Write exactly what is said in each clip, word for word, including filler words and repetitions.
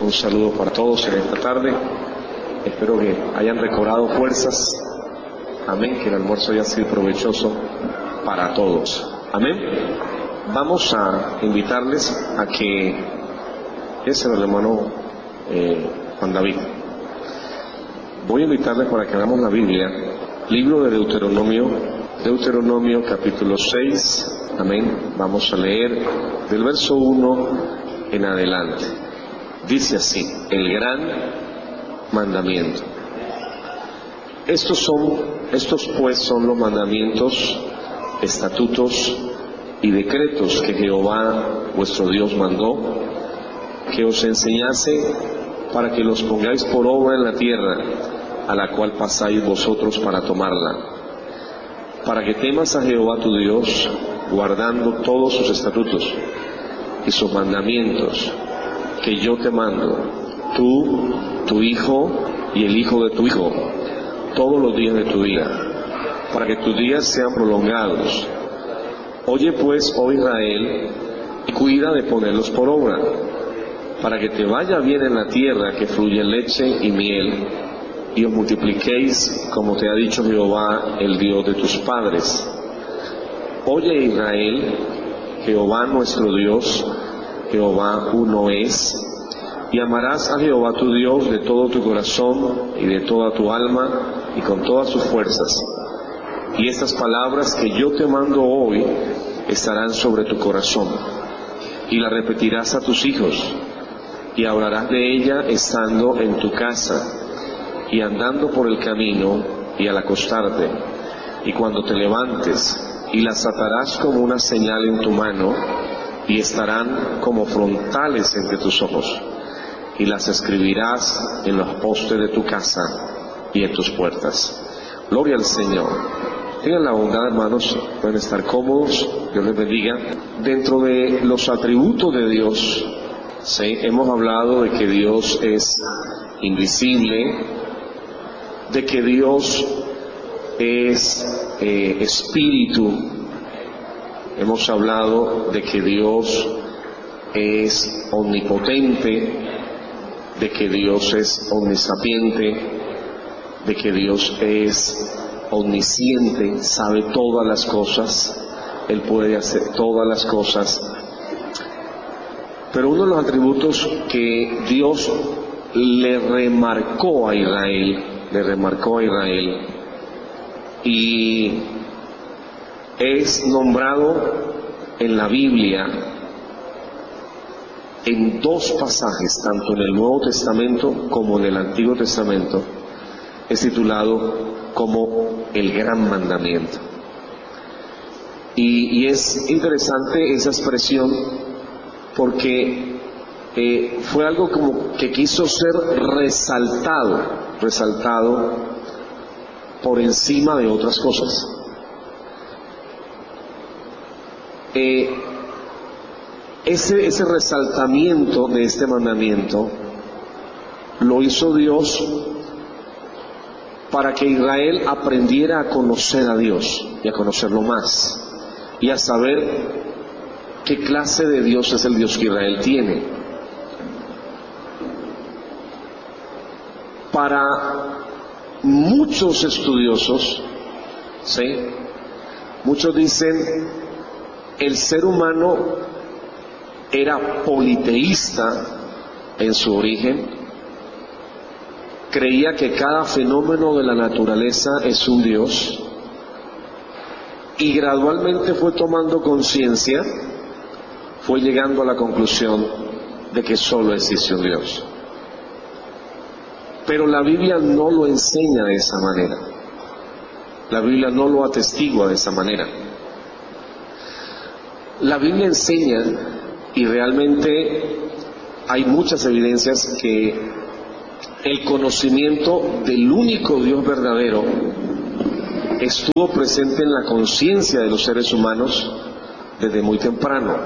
Un saludo para todos en esta tarde. Espero que hayan recobrado fuerzas. Amén. Que el almuerzo haya sido provechoso para todos. Amén. Vamos a invitarles a que ese es el hermano eh, Juan David. Voy a invitarles para que hagamos la Biblia, libro de Deuteronomio, Deuteronomio capítulo seis. Amén. Vamos a leer del verso uno en adelante. Dice así: el gran mandamiento. Estos son, estos pues son los mandamientos, estatutos y decretos que Jehová vuestro Dios mandó que os enseñase para que los pongáis por obra en la tierra a la cual pasáis vosotros para tomarla, para que temas a Jehová tu Dios, guardando todos sus estatutos y sus mandamientos que yo te mando, tú, tu hijo y el hijo de tu hijo, todos los días de tu vida, para que tus días sean prolongados. Oye pues, oh Israel, y cuida de ponerlos por obra, para que te vaya bien en la tierra que fluye leche y miel, y os multipliquéis como te ha dicho Jehová, el Dios de tus padres. Oye Israel, Jehová nuestro Dios, Jehová uno es, y amarás a Jehová tu Dios de todo tu corazón y de toda tu alma y con todas sus fuerzas. Y estas palabras que yo te mando hoy estarán sobre tu corazón, y las repetirás a tus hijos, y hablarás de ella estando en tu casa, y andando por el camino, y al acostarte, y cuando te levantes, y las atarás como una señal en tu mano, y estarán como frontales entre tus ojos, y las escribirás en los postes de tu casa y en tus puertas. Gloria al Señor. Tengan la bondad, hermanos, pueden estar cómodos, Dios les bendiga. Dentro de los atributos de Dios, ¿sí?, hemos hablado de que Dios es invisible, de que Dios es eh, espíritu. Hemos hablado de que Dios es omnipotente, de que Dios es omnisapiente, de que Dios es omnisciente, sabe todas las cosas, Él puede hacer todas las cosas. Pero uno de los atributos que Dios le remarcó a Israel, le remarcó a Israel, y es nombrado en la Biblia en dos pasajes, tanto en el Nuevo Testamento como en el Antiguo Testamento, es titulado como el gran mandamiento. Y, y es interesante esa expresión porque eh, fue algo como que quiso ser resaltado, resaltado por encima de otras cosas. Eh, ese, ese resaltamiento de este mandamiento lo hizo Dios para que Israel aprendiera a conocer a Dios y a conocerlo más y a saber qué clase de Dios es el Dios que Israel tiene. Para muchos estudiosos, ¿sí?, muchos dicen el ser humano era politeísta en su origen, creía que cada fenómeno de la naturaleza es un Dios, y gradualmente fue tomando conciencia, fue llegando a la conclusión de que solo existe un Dios. Pero la Biblia no lo enseña de esa manera, la Biblia no lo atestigua de esa manera. La Biblia enseña, y realmente hay muchas evidencias, que el conocimiento del único Dios verdadero estuvo presente en la conciencia de los seres humanos desde muy temprano.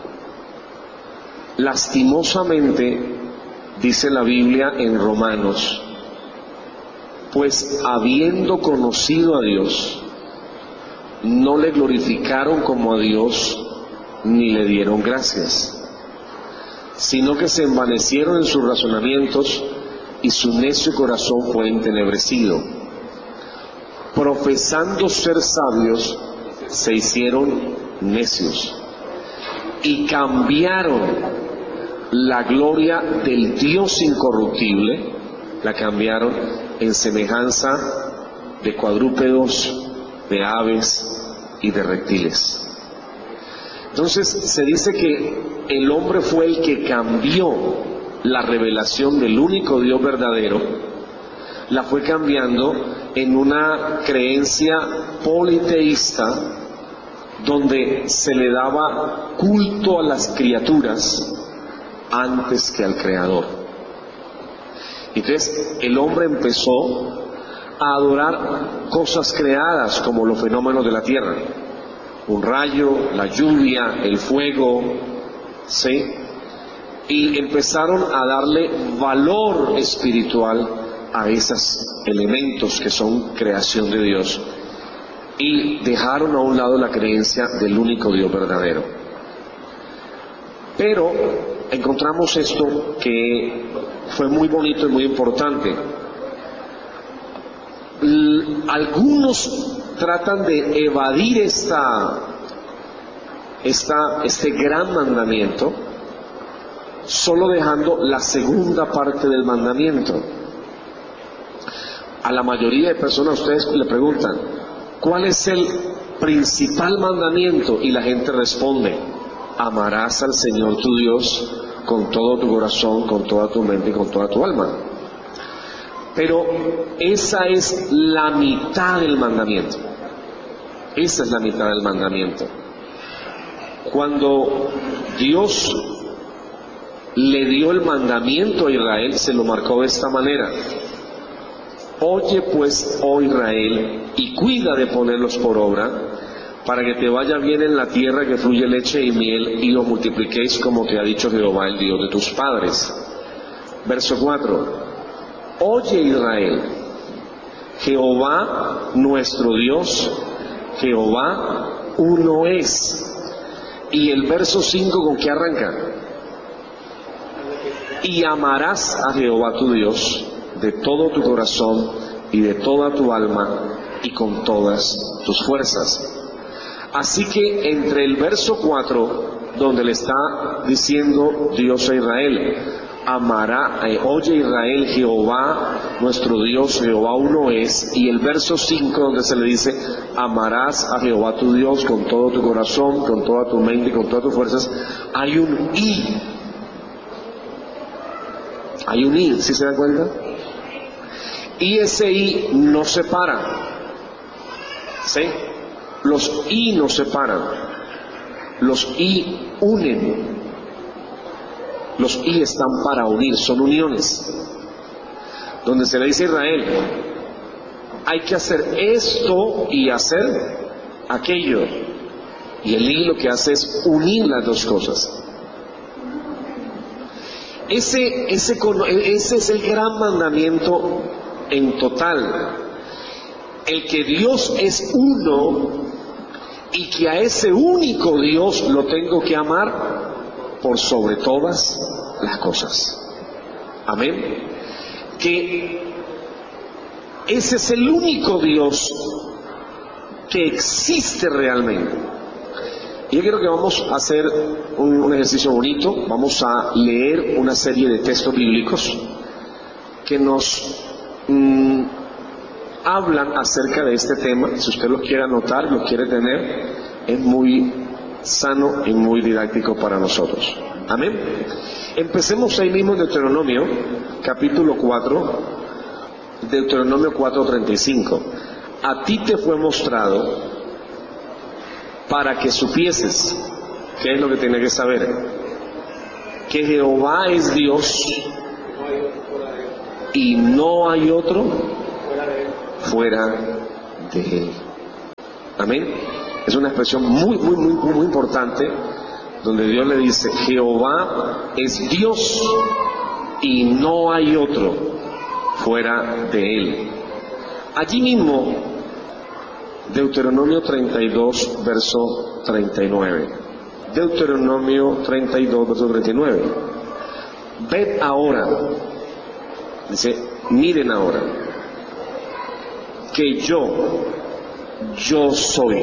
Lastimosamente, dice la Biblia en Romanos, pues habiendo conocido a Dios, no le glorificaron como a Dios, ni le dieron gracias, sino que se envanecieron en sus razonamientos y su necio corazón fue entenebrecido. Profesando ser sabios, se hicieron necios y cambiaron la gloria del Dios incorruptible, la cambiaron en semejanza de cuadrúpedos, de aves y de reptiles. Entonces se dice que el hombre fue el que cambió la revelación del único Dios verdadero, la fue cambiando en una creencia politeísta donde se le daba culto a las criaturas antes que al Creador. Entonces el hombre empezó a adorar cosas creadas como los fenómenos de la tierra, un rayo, la lluvia, el fuego, ¿sí? Y empezaron a darle valor espiritual a esos elementos que son creación de Dios y dejaron a un lado la creencia del único Dios verdadero. Pero encontramos esto que fue muy bonito y muy importante. Algunos tratan de evadir esta, esta, este gran mandamiento, solo dejando la segunda parte del mandamiento. A la mayoría de personas ustedes le preguntan, ¿cuál es el principal mandamiento? Y la gente responde, amarás al Señor tu Dios con todo tu corazón, con toda tu mente y con toda tu alma. Pero esa es la mitad del mandamiento. Esa es la mitad del mandamiento. Cuando Dios le dio el mandamiento a Israel, se lo marcó de esta manera: oye pues, oh Israel, y cuida de ponerlos por obra, para que te vaya bien en la tierra que fluye leche y miel, y os multipliquéis como te ha dicho Jehová, el Dios de tus padres. Verso cuatro. Oye Israel, Jehová nuestro Dios, Jehová uno es. Y el verso cinco, ¿con qué arranca? Y amarás a Jehová tu Dios de todo tu corazón y de toda tu alma y con todas tus fuerzas. Así que entre el verso cuatro, donde le está diciendo Dios a Israel, amará, eh, oye Israel, Jehová nuestro Dios, Jehová uno es, y el verso cinco, donde se le dice, amarás a Jehová tu Dios con todo tu corazón, con toda tu mente y con todas tus fuerzas, hay un y. Hay un y, ¿sí se dan cuenta? Y ese y no se para, ¿sí? Los y no se paran, los y unen. Los y están para unir, son uniones. Donde se le dice a Israel, hay que hacer esto y hacer aquello. Y el y lo que hace es unir las dos cosas. Ese, ese, ese es el gran mandamiento en total. El que Dios es uno y que a ese único Dios lo tengo que amar por sobre todas las cosas. Amén. Que ese es el único Dios que existe realmente. Y yo quiero que vamos a hacer un, un ejercicio bonito. Vamos a leer una serie de textos bíblicos que nos mmm, hablan acerca de este tema. Si usted los quiere anotar, los quiere tener, es muy sano y muy didáctico para nosotros. Amén. Empecemos ahí mismo en Deuteronomio, capítulo cuatro, Deuteronomio cuatro, treinta y cinco. A ti te fue mostrado para que supieses, ¿qué es lo que tiene que saber? Que Jehová es Dios y no hay otro fuera de Él. Amén. Es una expresión muy, muy, muy, muy importante, donde Dios le dice, Jehová es Dios y no hay otro fuera de Él. Allí mismo, Deuteronomio treinta y dos, verso treinta y nueve. Deuteronomio treinta y dos, verso treinta y nueve. ved ahora, dice, miren ahora, que yo, yo soy,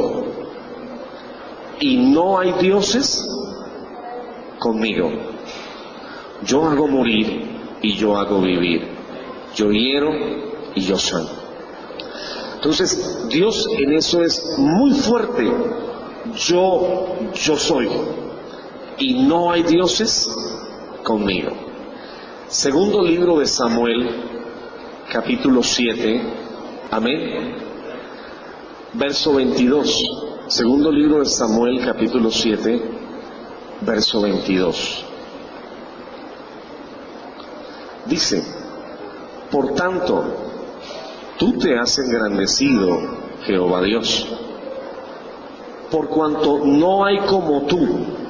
y no hay dioses conmigo. Yo hago morir y yo hago vivir. Yo hiero y yo sano. Entonces, Dios en eso es muy fuerte. Yo, yo soy, y no hay dioses conmigo. Segundo libro de Samuel, capítulo siete, amén, verso veintidós. Segundo libro de Samuel, capítulo siete, verso veintidós. Dice, por tanto, tú te has engrandecido, Jehová Dios, por cuanto no hay como tú,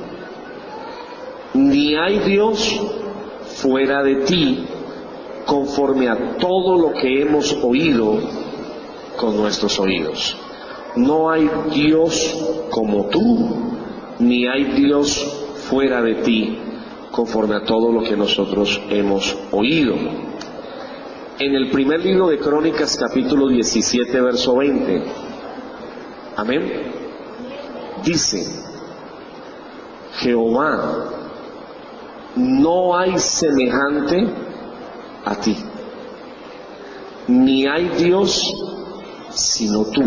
ni hay Dios fuera de ti, conforme a todo lo que hemos oído con nuestros oídos. No hay Dios como tú, ni hay Dios fuera de ti, conforme a todo lo que nosotros hemos oído. En el primer libro de Crónicas, capítulo diecisiete, verso veinte, amén, dice, Jehová, no hay semejante a ti, ni hay Dios sino tú,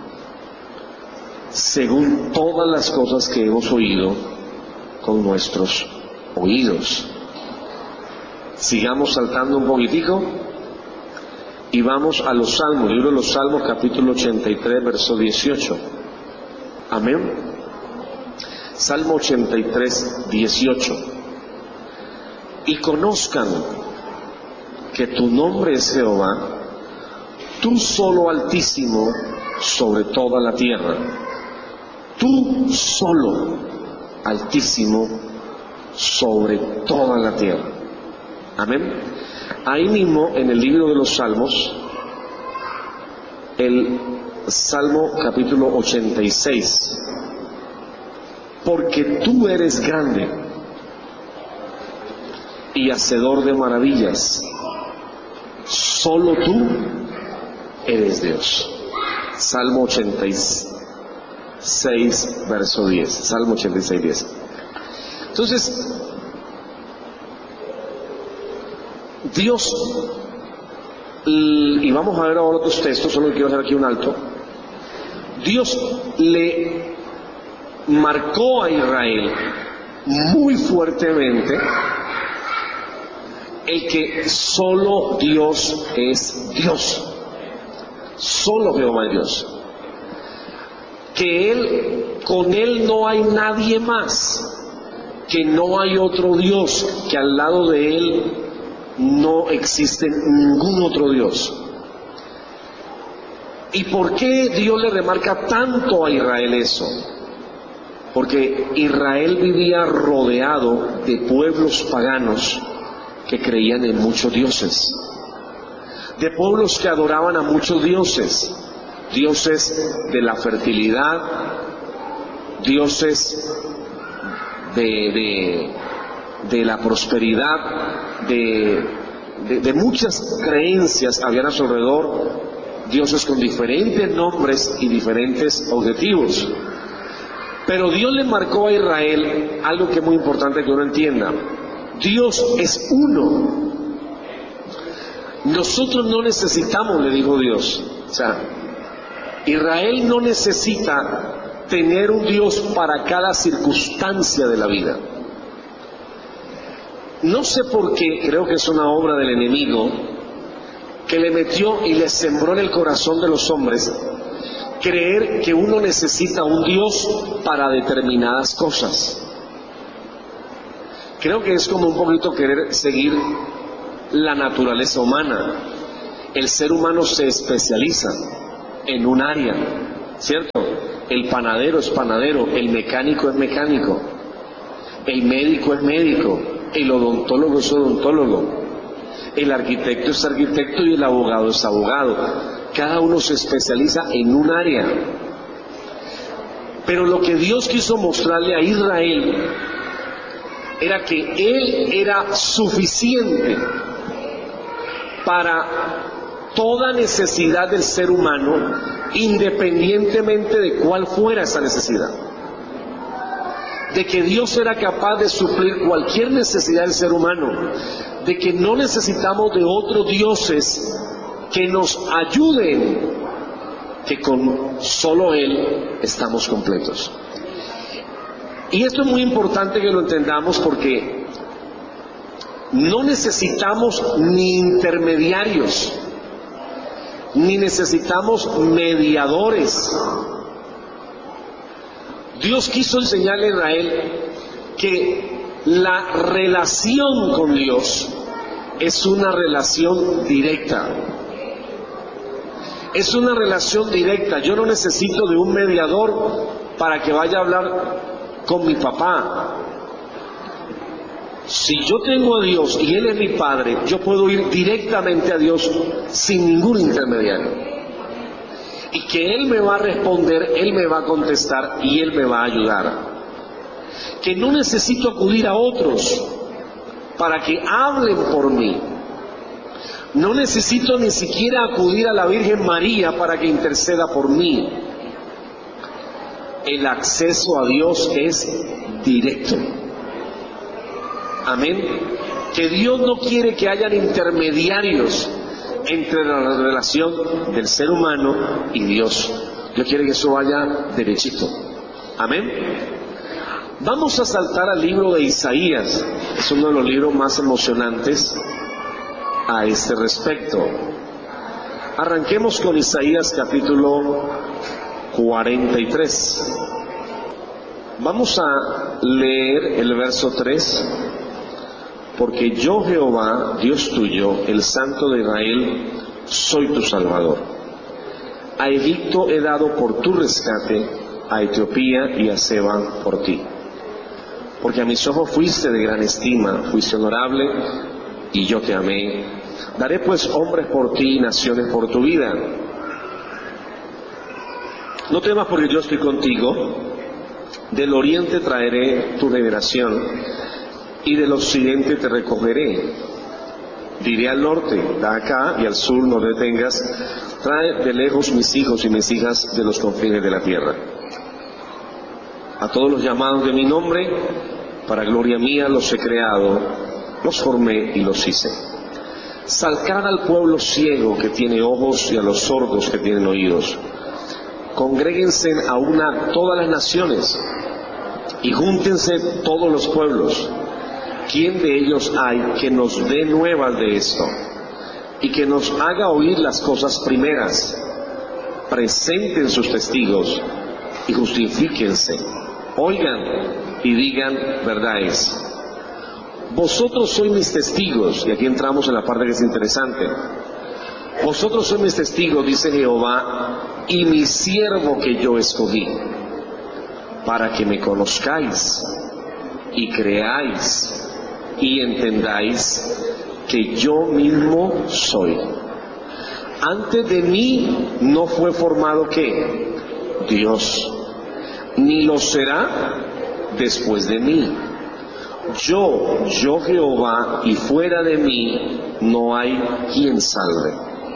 según todas las cosas que hemos oído con nuestros oídos. Sigamos saltando un poquitico y vamos a los Salmos, libro de los Salmos, capítulo ochenta y tres, verso dieciocho. Amén. Salmo ochenta y tres, dieciocho. Y conozcan que tu nombre es Jehová, tú solo Altísimo sobre toda la tierra. Tú solo Altísimo sobre toda la tierra. Amén. Ahí mismo en el libro de los Salmos, el Salmo capítulo ochenta y seis, porque tú eres grande y hacedor de maravillas, solo tú eres Dios. Salmo ochenta y seis, verso diez. Salmo ochenta y seis, diez. Entonces, Dios, y vamos a ver ahora otros textos, solo quiero hacer aquí un alto. Dios le marcó a Israel muy fuertemente el que solo Dios es Dios, solo Jehová es Dios, que Él, con Él no hay nadie más, que no hay otro Dios, que al lado de Él no existe ningún otro Dios. ¿Y por qué Dios le remarca tanto a Israel eso? Porque Israel vivía rodeado de pueblos paganos que creían en muchos dioses, de pueblos que adoraban a muchos dioses, dioses de la fertilidad, dioses de, de, de la prosperidad, de, de, de muchas creencias habían a su alrededor, dioses con diferentes nombres y diferentes objetivos. Pero Dios le marcó a Israel algo que es muy importante que uno entienda: Dios es uno. Nosotros no necesitamos, le dijo Dios, o sea, Israel no necesita tener un Dios para cada circunstancia de la vida. No sé por qué, creo que es una obra del enemigo que le metió y le sembró en el corazón de los hombres creer que uno necesita un Dios para determinadas cosas. Creo que es como un poquito querer seguir la naturaleza humana. El ser humano se especializa en un área, ¿cierto? El panadero es panadero, el mecánico es mecánico, el médico es médico, el odontólogo es odontólogo, el arquitecto es arquitecto y el abogado es abogado. Cada uno se especializa en un área. Pero lo que Dios quiso mostrarle a Israel era que Él era suficiente para toda necesidad del ser humano, independientemente de cuál fuera esa necesidad. De que Dios era capaz de suplir cualquier necesidad del ser humano, de que no necesitamos de otros dioses que nos ayuden, que con solo Él estamos completos. Y esto es muy importante que lo entendamos, porque no necesitamos ni intermediarios, ni necesitamos mediadores. Dios quiso enseñarle a Israel que la relación con Dios es una relación directa. Es una relación directa. Yo no necesito de un mediador para que vaya a hablar con mi papá. Si yo tengo a Dios y Él es mi Padre, yo puedo ir directamente a Dios sin ningún intermediario. Y que Él me va a responder, Él me va a contestar y Él me va a ayudar. Que no necesito acudir a otros para que hablen por mí. No necesito ni siquiera acudir a la Virgen María para que interceda por mí. El acceso a Dios es directo. Amén. Que Dios no quiere que hayan intermediarios entre la relación del ser humano y Dios. Dios quiere que eso vaya derechito. Amén. Vamos a saltar al libro de Isaías. Es uno de los libros más emocionantes a este respecto. Arranquemos con Isaías capítulo cuarenta y tres. Vamos a leer el verso tres. Porque yo, Jehová, Dios tuyo, el Santo de Israel, soy tu Salvador. A Egipto he dado por tu rescate, a Etiopía y a Seba por ti. Porque a mis ojos fuiste de gran estima, fuiste honorable, y yo te amé. Daré pues hombres por ti y naciones por tu vida. No temas, porque yo estoy contigo. Del oriente traeré tu liberación, y del occidente te recogeré. Diré al norte, da acá, y al sur no detengas. Trae de lejos mis hijos y mis hijas de los confines de la tierra. A todos los llamados de mi nombre, para gloria mía los he creado, los formé y los hice. Sacad al pueblo ciego que tiene ojos y a los sordos que tienen oídos. Congréguense a una todas las naciones y júntense todos los pueblos. ¿Quién de ellos hay que nos dé nuevas de esto y que nos haga oír las cosas primeras? Presenten sus testigos y justifíquense. Oigan y digan verdades. Vosotros sois mis testigos, y aquí entramos en la parte que es interesante. Vosotros sois mis testigos, dice Jehová, y mi siervo que yo escogí, para que me conozcáis y creáis y entendáis que yo mismo soy. Antes de mí no fue formado ¿qué? Dios, ni lo será después de mí. Yo, yo Jehová, y fuera de mí no hay quien salve.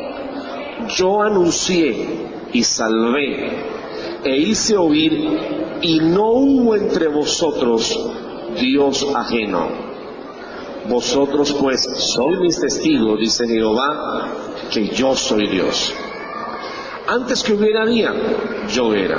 Yo anuncié y salvé, e hice oír, y no hubo entre vosotros Dios ajeno. Vosotros pues sois mis testigos, dice Jehová, que yo soy Dios. Antes que hubiera día, yo era.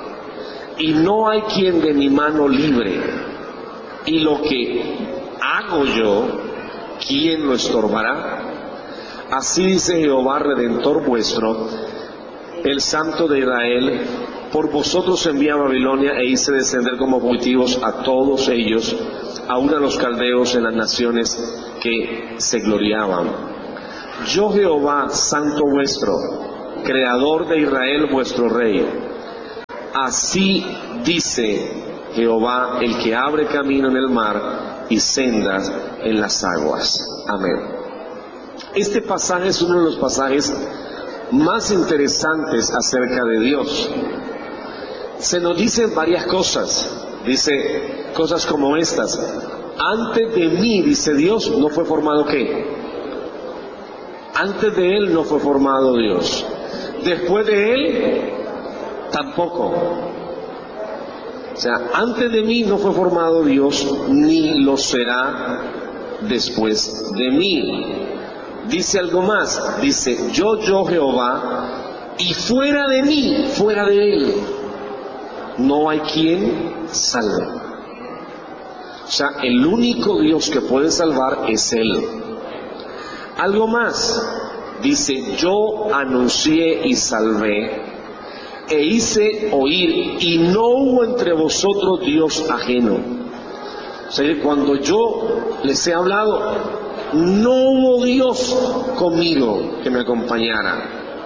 Y no hay quien de mi mano libre. Y lo que hago yo, ¿quién lo estorbará? Así dice Jehová, Redentor vuestro, el Santo de Israel. Por vosotros envié a Babilonia e hice descender como cautivos a todos ellos, aun a los caldeos en las naciones que se gloriaban. Yo Jehová, Santo vuestro, Creador de Israel vuestro Rey. Así dice Jehová, el que abre camino en el mar y sendas en las aguas. Amén. Este pasaje es uno de los pasajes más interesantes acerca de Dios. Se nos dicen varias cosas. Dice cosas como estas: antes de mí, dice Dios, no fue formado ¿qué? Antes de Él no fue formado Dios. Después de Él, tampoco. O sea, antes de mí no fue formado Dios, ni lo será después de mí. Dice algo más, dice, yo, yo Jehová, y fuera de mí, fuera de Él, no hay quien salve. O sea, el único Dios que puede salvar es Él. Algo más, dice, yo anuncié y salvé, e hice oír, y no hubo entre vosotros Dios ajeno. O sea, cuando yo les he hablado, no hubo Dios conmigo que me acompañara.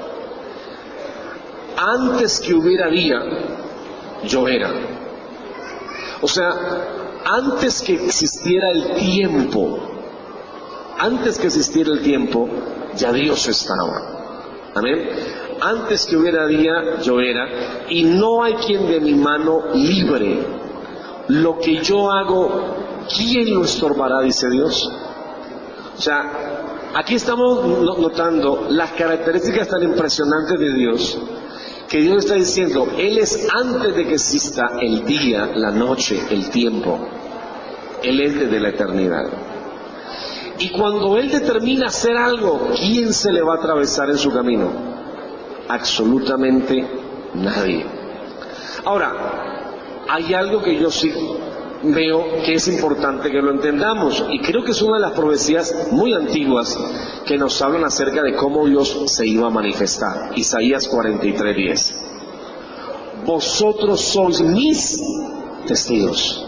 Antes que hubiera día, yo era. O sea, antes que existiera el tiempo, antes que existiera el tiempo, ya Dios estaba. Amén. Antes que hubiera día, yo era, y no hay quien de mi mano libre. Lo que yo hago, ¿quién lo estorbará? Dice Dios. O sea, aquí estamos notando las características tan impresionantes de Dios, que Dios está diciendo, Él es antes de que exista el día, la noche, el tiempo. Él es desde la eternidad. Y cuando Él determina hacer algo, ¿quién se le va a atravesar en su camino? Absolutamente nadie. Ahora, hay algo que yo sí veo que es importante que lo entendamos, y creo que es una de las profecías muy antiguas que nos hablan acerca de cómo Dios se iba a manifestar. Isaías cuarenta y tres diez. Vosotros sois mis testigos.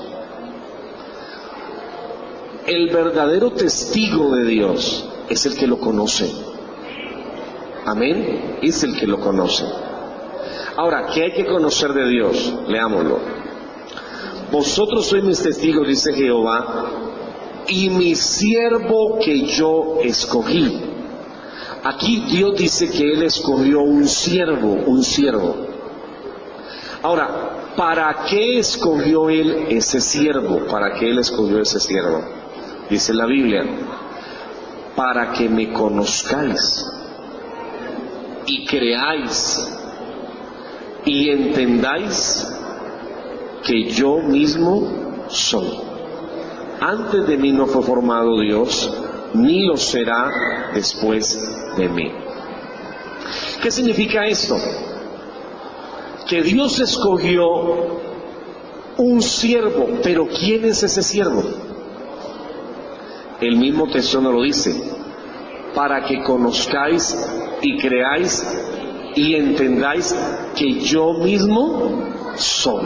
El verdadero testigo de Dios es el que lo conoce. Amén. Es el que lo conoce. Ahora, ¿qué hay que conocer de Dios? Leámoslo. Vosotros sois mis testigos, dice Jehová, y mi siervo que yo escogí. Aquí Dios dice que Él escogió un siervo, un siervo. Ahora, ¿para qué escogió Él ese siervo? ¿Para qué Él escogió ese siervo? Dice la Biblia, para que me conozcáis y creáis y entendáis que yo mismo soy. Antes de mí no fue formado Dios, ni lo será después de mí. ¿Qué significa esto? Que Dios escogió un siervo, pero ¿quién es ese siervo? El mismo texto nos lo dice, para que conozcáis y creáis y entendáis que yo mismo soy.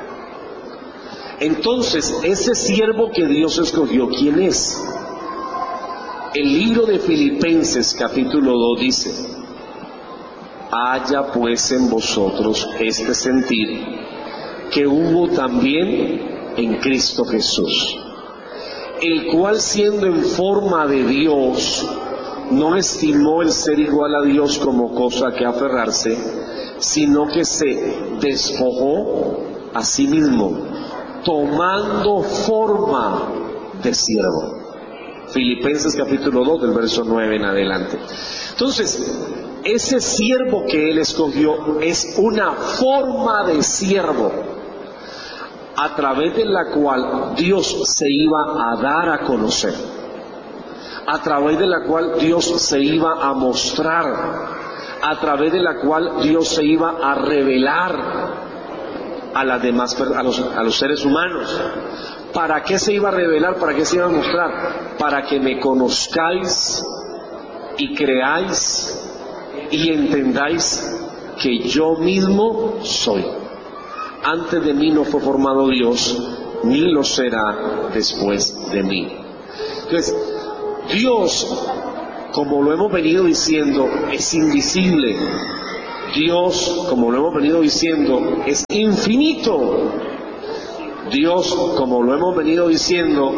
Entonces, ese siervo que Dios escogió, ¿quién es? El libro de Filipenses capítulo dos dice, haya pues en vosotros este sentir que hubo también en Cristo Jesús, el cual siendo en forma de Dios, no estimó el ser igual a Dios como cosa que aferrarse, sino que se despojó a sí mismo, tomando forma de siervo. Filipenses capítulo dos, del verso nueve en adelante. Entonces, ese siervo que Él escogió es una forma de siervo, a través de la cual Dios se iba a dar a conocer, a través de la cual Dios se iba a mostrar, a través de la cual Dios se iba a revelar a las demás, a los, a los seres humanos. ¿Para qué se iba a revelar? ¿Para qué se iba a mostrar? Para que me conozcáis y creáis y entendáis que yo mismo soy. Antes de mí no fue formado Dios, ni lo será después de mí. Entonces, Dios, como lo hemos venido diciendo, es invisible. Dios, como lo hemos venido diciendo, es infinito. Dios, como lo hemos venido diciendo,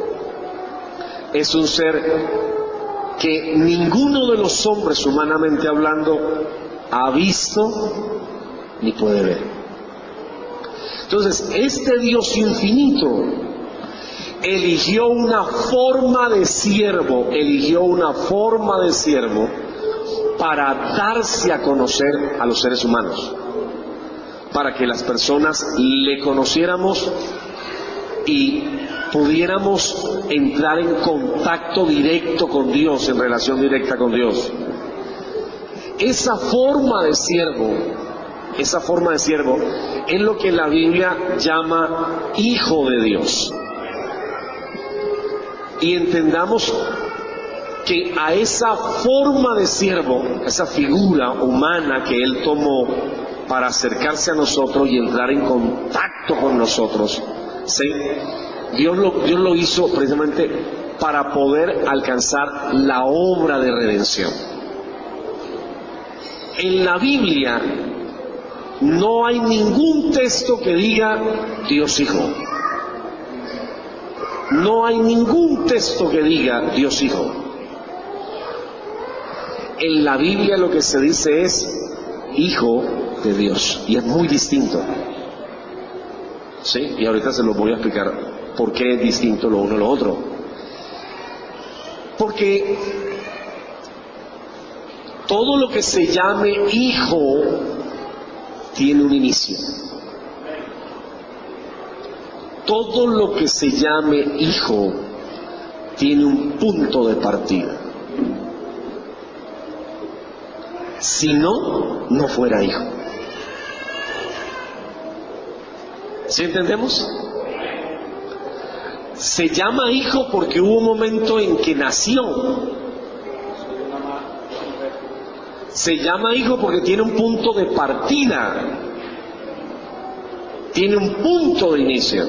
es un ser que ninguno de los hombres, humanamente hablando, ha visto ni puede ver. Entonces, este Dios infinito, eligió una forma de siervo, eligió una forma de siervo para darse a conocer a los seres humanos, para que las personas le conociéramos y pudiéramos entrar en contacto directo con Dios, en relación directa con Dios. Esa forma de siervo, esa forma de siervo es lo que la Biblia llama hijo de Dios. Y entendamos que a esa forma de siervo, esa figura humana que Él tomó para acercarse a nosotros y entrar en contacto con nosotros, ¿sí? Dios lo, Dios lo hizo precisamente para poder alcanzar la obra de redención. En la Biblia no hay ningún texto que diga Dios Hijo. No hay ningún texto que diga Dios Hijo. En la Biblia lo que se dice es Hijo de Dios, y es muy distinto. ¿Sí? Y ahorita se lo voy a explicar por qué es distinto lo uno a lo otro. Porque todo lo que se llame hijo tiene un inicio. Todo lo que se llame hijo tiene un punto de partida. Si no, no fuera hijo. ¿Sí entendemos? Se llama hijo porque hubo un momento en que nació. Se llama hijo porque tiene un punto de partida. Tiene un punto de inicio.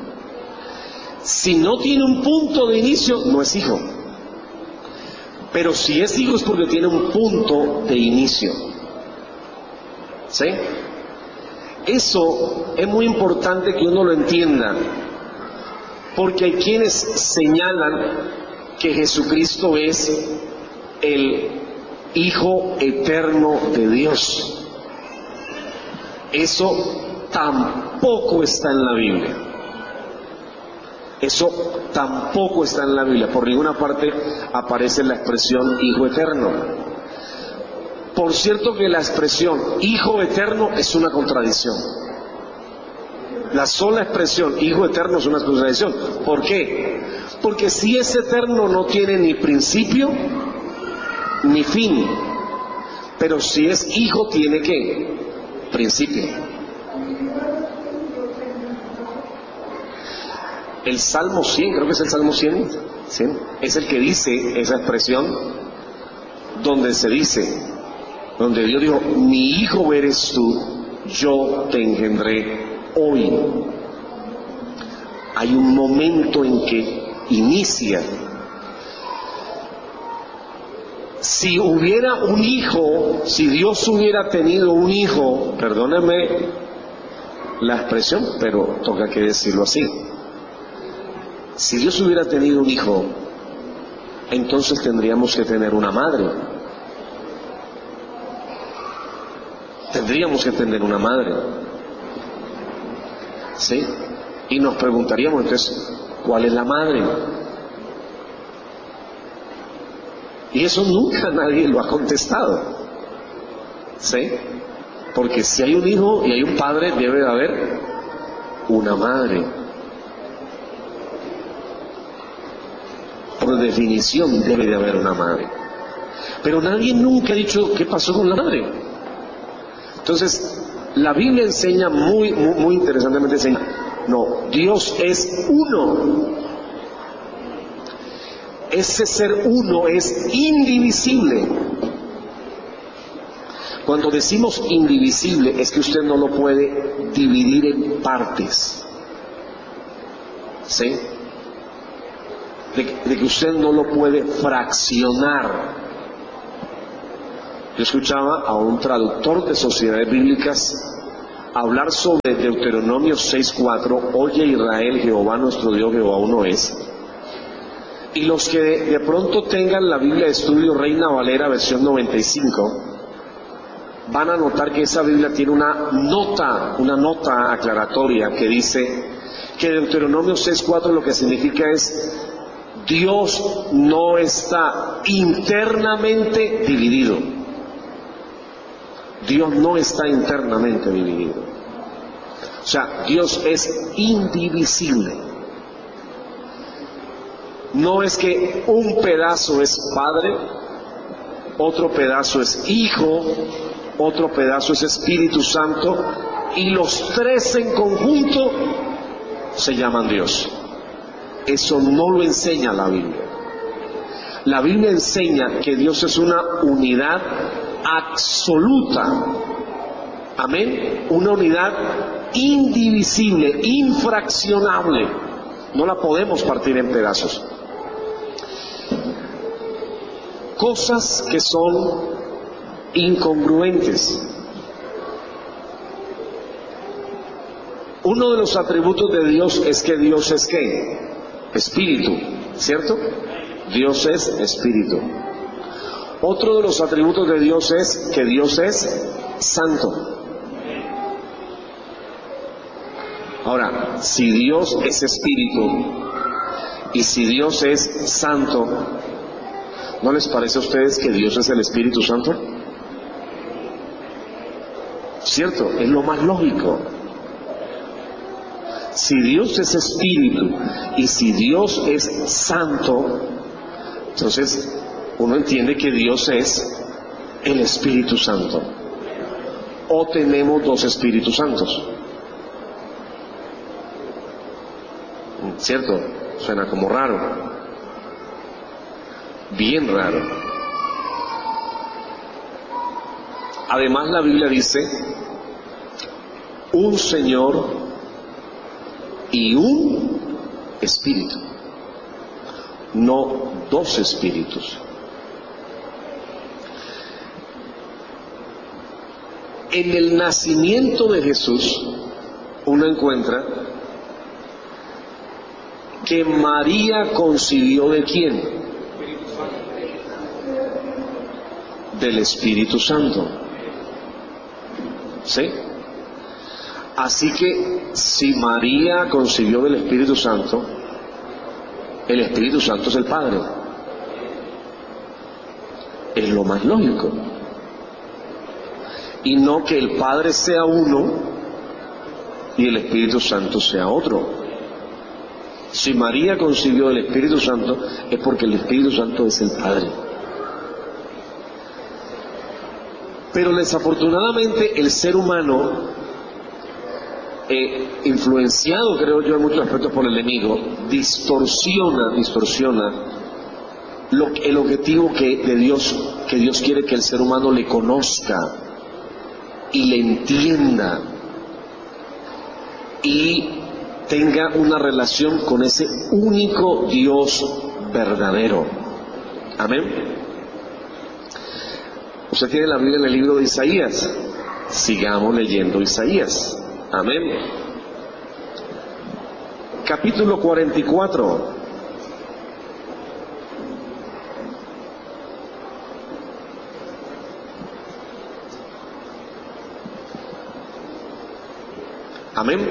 Si no tiene un punto de inicio, no es hijo. Pero si es hijo es porque tiene un punto de inicio. ¿Sí? Eso es muy importante que uno lo entienda, porque hay quienes señalan que Jesucristo es el Hijo eterno de Dios. Eso tampoco está en la Biblia. Eso tampoco está en la Biblia. Por ninguna parte aparece la expresión Hijo eterno. Por cierto que la expresión Hijo eterno es una contradicción. La sola expresión Hijo eterno es una contradicción. ¿Por qué? Porque si es eterno no tiene ni principio ni fin. Pero si es hijo tiene ¿qué? Principio. El Salmo cien, creo que es el Salmo cien, cien, es el que dice esa expresión, donde se dice, donde Dios dijo, mi hijo eres tú, yo te engendré hoy. Hay un momento en que inicia. Si hubiera un hijo, si Dios hubiera tenido un hijo, perdóname la expresión, pero toca que decirlo así. Si Dios hubiera tenido un hijo, entonces tendríamos que tener una madre. Tendríamos que tener una madre. ¿Sí? Y nos preguntaríamos entonces, ¿cuál es la madre? Y eso nunca nadie lo ha contestado. ¿Sí? Porque si hay un hijo y hay un padre, debe de haber una madre. Por definición debe de haber una madre. Pero nadie nunca ha dicho qué pasó con la madre. Entonces, la Biblia enseña muy, muy, muy interesantemente, enseña, no, Dios es uno. Ese ser uno es indivisible. Cuando decimos indivisible es que usted no lo puede dividir en partes. ¿Sí? De, de que usted no lo puede fraccionar. Yo escuchaba a un traductor de sociedades bíblicas hablar sobre Deuteronomio seis cuatro, oye Israel, Jehová nuestro Dios, Jehová uno es. Y los que de, de pronto tengan la Biblia de estudio Reina Valera versión noventa y cinco, van a notar que esa Biblia tiene una nota, una nota aclaratoria que dice que Deuteronomio seis cuatro lo que significa es: Dios no está internamente dividido. Dios no está internamente dividido. O sea, Dios es indivisible. No es que un pedazo es Padre, otro pedazo es Hijo, otro pedazo es Espíritu Santo, y los tres en conjunto se llaman Dios. Eso no lo enseña la Biblia. La Biblia enseña que Dios es una unidad absoluta. Amén. Una unidad indivisible, infraccionable. No la podemos partir en pedazos. Cosas que son incongruentes. Uno de los atributos de Dios es que Dios es ¿qué? Espíritu, ¿cierto? Dios es espíritu. Otro de los atributos de Dios es que Dios es santo. Ahora, si Dios es espíritu y si Dios es santo, ¿no les parece a ustedes que Dios es el Espíritu Santo? ¿Cierto? Es lo más lógico. Si Dios es espíritu y si Dios es santo, entonces uno entiende que Dios es el Espíritu Santo. ¿O tenemos dos Espíritus Santos? ¿Cierto? Suena como raro. Bien raro. Además, la Biblia dice: un Señor y un Espíritu, no dos espíritus. En el nacimiento de Jesús, uno encuentra que María concibió ¿de quién? Del Espíritu Santo. ¿Sí? Así que si María concibió del Espíritu Santo, el Espíritu Santo es el Padre. Es lo más lógico. Y no que el Padre sea uno y el Espíritu Santo sea otro. Si María concibió del Espíritu Santo, es porque el Espíritu Santo es el Padre. Pero desafortunadamente el ser humano, eh, influenciado creo yo en muchos aspectos por el enemigo, distorsiona, distorsiona lo, el objetivo que de Dios, que Dios quiere que el ser humano le conozca y le entienda y tenga una relación con ese único Dios verdadero. Amén. Usted tiene la Biblia en el libro de Isaías. Sigamos leyendo Isaías. Amén. Capítulo cuarenta y cuatro. Amén.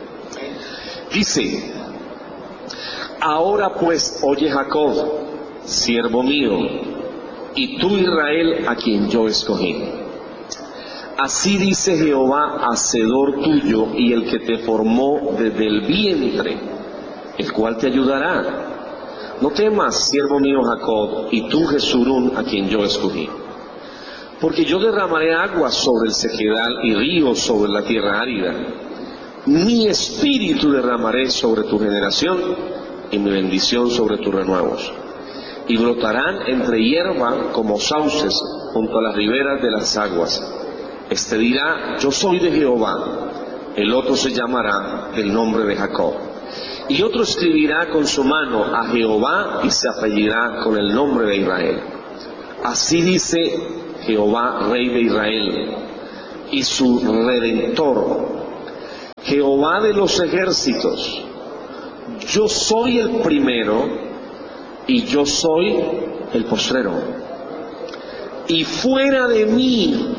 Dice: ahora pues, oye Jacob, siervo mío, y tú Israel, a quien yo escogí. Así dice Jehová, hacedor tuyo y el que te formó desde el vientre, el cual te ayudará. No temas, siervo mío Jacob, y tú Jesurún, a quien yo escogí. Porque yo derramaré aguas sobre el sequedal y ríos sobre la tierra árida. Mi espíritu derramaré sobre tu generación y mi bendición sobre tus renuevos. Y brotarán entre hierba como sauces junto a las riberas de las aguas. Este dirá: yo soy de Jehová. El otro se llamará del nombre de Jacob. Y otro escribirá con su mano a Jehová y se apellidará con el nombre de Israel. Así dice Jehová, Rey de Israel, y su Redentor, Jehová de los ejércitos: yo soy el primero y yo soy el postrero. Y fuera de mí,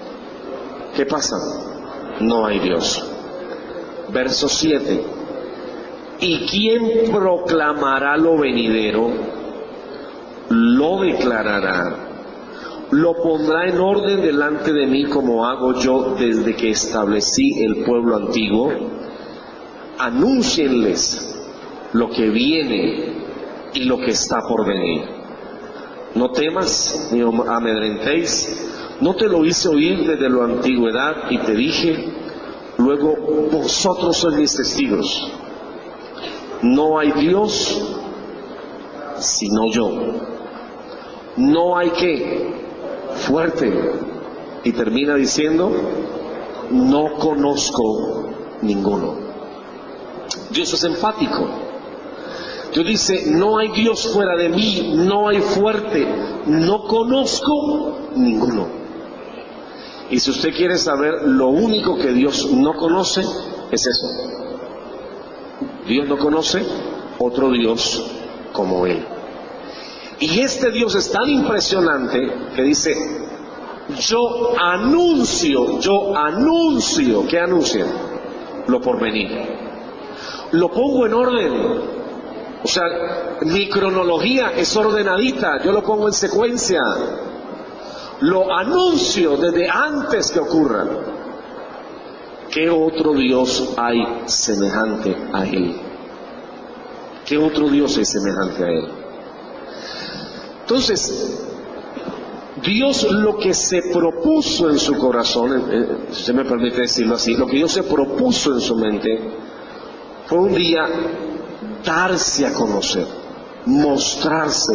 ¿qué pasa? No hay Dios. Verso siete. ¿Y quién proclamará lo venidero? Lo declarará. Lo pondrá en orden delante de mí como hago yo desde que establecí el pueblo antiguo. Anúncienles lo que viene y lo que está por venir. No temas ni amedrentéis. No te lo hice oír desde la antigüedad y te dije, luego vosotros sois mis testigos. No hay Dios sino yo. No hay que fuerte. Y termina diciendo, no conozco ninguno. Dios es enfático. Dios dice, no hay Dios fuera de mí, no hay fuerte, no conozco ninguno. Y si usted quiere saber lo único que Dios no conoce, es eso. Dios no conoce otro Dios como Él. Y este Dios es tan impresionante que dice, yo anuncio, yo anuncio, ¿qué anuncia? Lo por venir. Lo pongo en orden. O sea, mi cronología es ordenadita, yo lo pongo en secuencia. Lo anuncio desde antes que ocurra. ¿Qué otro Dios hay semejante a Él? ¿Qué otro Dios es semejante a Él? Entonces, Dios lo que se propuso en su corazón, eh, si usted me permite decirlo así, lo que Dios se propuso en su mente fue un día darse a conocer, mostrarse,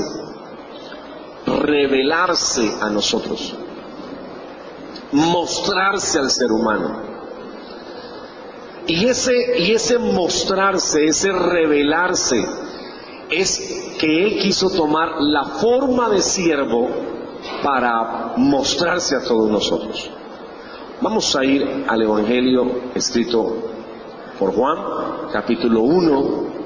revelarse a nosotros, mostrarse al ser humano. Y ese, y ese mostrarse, ese revelarse, es que Él quiso tomar la forma de siervo para mostrarse a todos nosotros. Vamos a ir al Evangelio escrito por Juan, capítulo uno.